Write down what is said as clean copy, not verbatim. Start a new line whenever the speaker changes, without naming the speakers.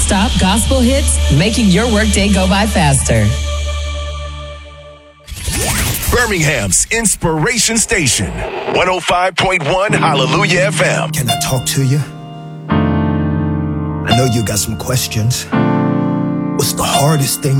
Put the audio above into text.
non-stop gospel hits, making your workday go by faster.
Birmingham's Inspiration Station, 105.1 Hallelujah FM.
Can I talk to you? I know you got some questions. What's the hardest thing